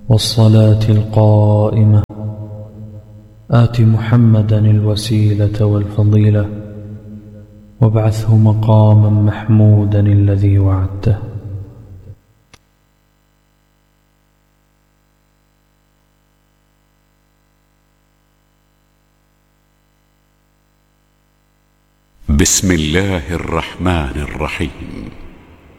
والصلاة القائمة آت محمدا الوسيلة والفضيلة وابعثه مقاما محمودا الذي وعدته. بسم الله الرحمن الرحيم.